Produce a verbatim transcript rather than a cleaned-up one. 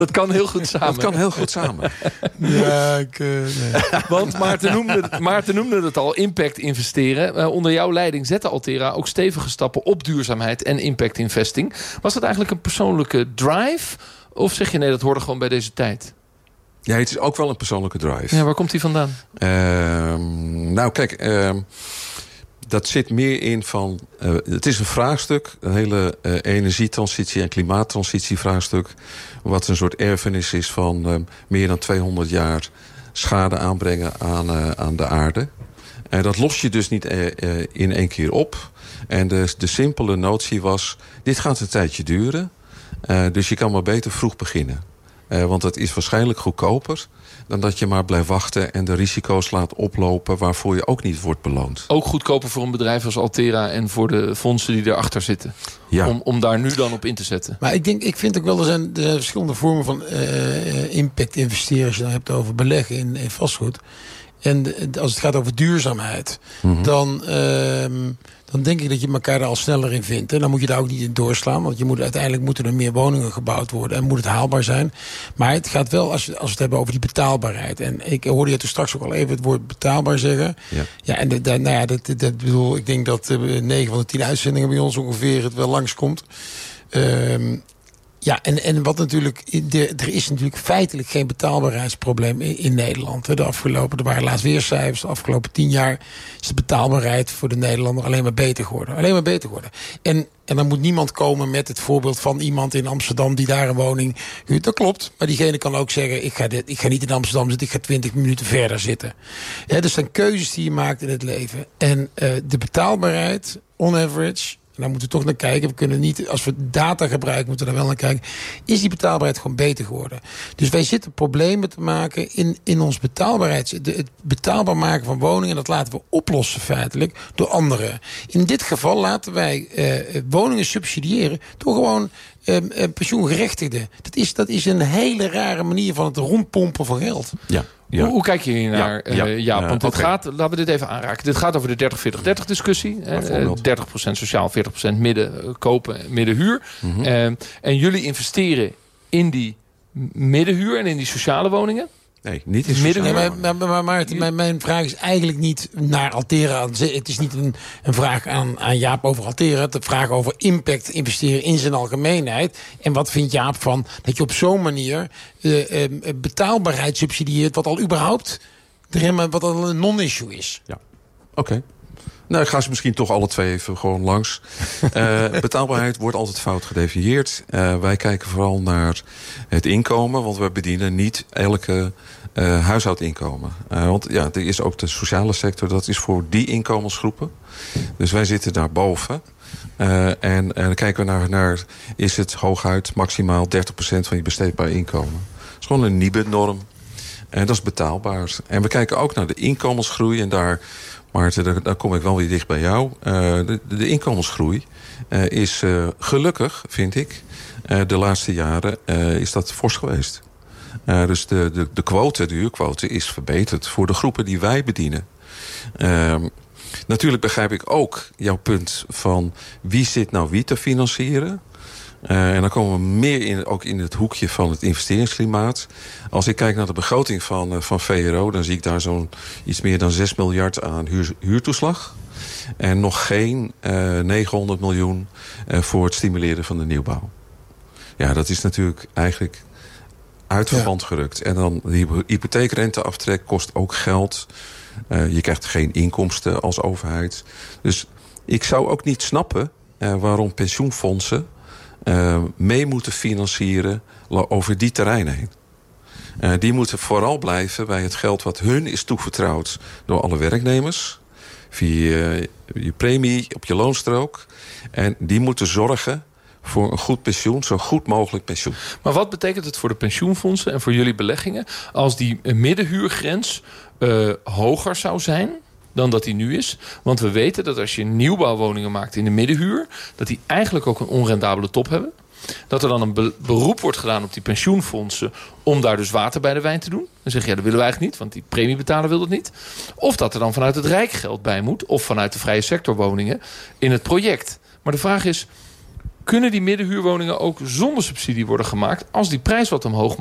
Dat kan heel goed samen. Dat kan heel goed samen. Ja, ik, uh, nee. Want Maarten noemde, Maarten noemde het al, impact investeren. Uh, onder jouw leiding zette Altera ook stevige stappen op duurzaamheid en impact investing. Was dat eigenlijk een persoonlijke drive? Of zeg je nee, dat hoorde gewoon bij deze tijd? Ja, het is ook wel een persoonlijke drive. Ja, waar komt die vandaan? Uh, nou, kijk... Uh, Dat zit meer in van... Uh, het is een vraagstuk, een hele uh, energietransitie en klimaattransitie vraagstuk. Wat een soort erfenis is van uh, meer dan tweehonderd jaar schade aanbrengen aan, uh, aan de aarde. En dat los je dus niet uh, uh, in één keer op. En de, de simpele notie was, dit gaat een tijdje duren. Uh, dus je kan maar beter vroeg beginnen. Uh, want het is waarschijnlijk goedkoper dan dat je maar blijft wachten en de risico's laat oplopen waarvoor je ook niet wordt beloond. Ook goedkoper voor een bedrijf als Altera en voor de fondsen die erachter zitten. Ja. Om, om daar nu dan op in te zetten. Maar ik denk, ik vind ook wel, er zijn, er zijn verschillende vormen van uh, impact investeren als je dan hebt over beleggen in, in vastgoed. En de, als het gaat over duurzaamheid, mm-hmm. dan, uh, dan denk ik dat je elkaar daar al sneller in vindt. En dan moet je daar ook niet in doorslaan. Want je moet, uiteindelijk moeten er meer woningen gebouwd worden. En moet het haalbaar zijn. Maar het gaat wel, als, als we het hebben over die betaalbaarheid. En ik hoorde je toen straks ook al even het woord betaalbaar zeggen. Ja, ja en de, de, nou ja, dat, dat bedoel, ik denk dat uh, negen van de tien uitzendingen bij ons ongeveer het wel langskomt. Um, Ja, en, en wat natuurlijk, de, er is natuurlijk feitelijk geen betaalbaarheidsprobleem in, in Nederland. De afgelopen, er waren laatst weer cijfers, de afgelopen tien jaar is de betaalbaarheid voor de Nederlander alleen maar beter geworden. Alleen maar beter geworden. En, en dan moet niemand komen met het voorbeeld van iemand in Amsterdam die daar een woning huurt. Dat klopt, maar diegene kan ook zeggen, ik ga, dit, ik ga niet in Amsterdam zitten, ik ga twintig minuten verder zitten. Ja, dus zijn keuzes die je maakt in het leven. En uh, de betaalbaarheid, on average... En daar moeten we toch naar kijken. We kunnen niet, als we data gebruiken, moeten we daar wel naar kijken. Is die betaalbaarheid gewoon beter geworden? Dus wij zitten problemen te maken in, in ons betaalbaarheid. De, het betaalbaar maken van woningen, dat laten we oplossen feitelijk door anderen. In dit geval laten wij uh, woningen subsidiëren door gewoon uh, uh, pensioengerechtigden. Dat is, dat is een hele rare manier van het rondpompen van geld. Ja. Ja. Hoe, hoe kijk je hier naar, ja, uh, Jaap? Want uh, dit okay. gaat, laten we dit even aanraken. Dit gaat over de dertig veertig dertig discussie. Uh, dertig procent sociaal, veertig procent midden uh, kopen, middenhuur. Mm-hmm. Uh, en jullie investeren in die middenhuur en in die sociale woningen. Nee, niet in midden. Nee, maar, maar, maar Maarten, mijn, mijn vraag is eigenlijk niet naar Altera. Het is niet een, een vraag aan, aan Jaap over Altera. Het is een vraag over impact investeren in zijn algemeenheid. En wat vindt Jaap van dat je op zo'n manier uh, uh, betaalbaarheid subsidieert, wat al überhaupt wat al een non-issue is? Ja, oké. Okay. Nou, ik ga ze misschien toch alle twee even gewoon langs. Uh, betaalbaarheid wordt altijd fout gedefinieerd. Uh, wij kijken vooral naar het inkomen, want we bedienen niet elke uh, huishoudinkomen. Uh, want ja, er is ook de sociale sector, dat is voor die inkomensgroepen. Dus wij zitten daarboven. Uh, en, en dan kijken we naar, naar, is het hooguit maximaal dertig procent van je besteedbaar inkomen. Dat is gewoon een N I B E-norm. En dat is betaalbaar. En we kijken ook naar de inkomensgroei en daar... Maarten, daar, daar kom ik wel weer dicht bij jou. Uh, de, de inkomensgroei uh, is uh, gelukkig, vind ik, uh, de laatste jaren uh, is dat fors geweest. Uh, dus de, de, de quote, de huurquote, is verbeterd voor de groepen die wij bedienen. Uh, natuurlijk begrijp ik ook jouw punt van wie zit nou wie te financieren. Uh, en dan komen we meer in, ook in het hoekje van het investeringsklimaat. Als ik kijk naar de begroting van, uh, van V R O... dan zie ik daar zo'n iets meer dan zes miljard aan huur, huurtoeslag. En nog geen uh, negenhonderd miljoen uh, voor het stimuleren van de nieuwbouw. Ja, dat is natuurlijk eigenlijk uit verband ja. gerukt. En dan die hypotheekrenteaftrek kost ook geld. Uh, je krijgt geen inkomsten als overheid. Dus ik zou ook niet snappen uh, waarom pensioenfondsen Uh, mee moeten financieren over die terreinen heen. Uh, die moeten vooral blijven bij het geld wat hun is toevertrouwd door alle werknemers. Via uh, je premie op je loonstrook. En die moeten zorgen voor een goed pensioen, zo goed mogelijk pensioen. Maar wat betekent het voor de pensioenfondsen en voor jullie beleggingen als die middenhuurgrens uh, hoger zou zijn dan dat die nu is? Want we weten dat als je nieuwbouwwoningen maakt in de middenhuur, dat die eigenlijk ook een onrendabele top hebben. Dat er dan een be- beroep wordt gedaan op die pensioenfondsen om daar dus water bij de wijn te doen. Dan zeg je, ja, dat willen we eigenlijk niet, want die premiebetaler wil dat niet. Of dat er dan vanuit het Rijk geld bij moet, of vanuit de vrije sector woningen in het project. Maar de vraag is, kunnen die middenhuurwoningen ook zonder subsidie worden gemaakt als die prijs wat omhoog